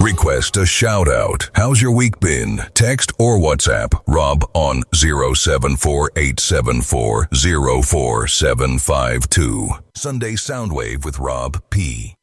Request a shout out. How's your week been? Text or WhatsApp Rob on 074-874-04752. Sunday Soundwave with Rob P.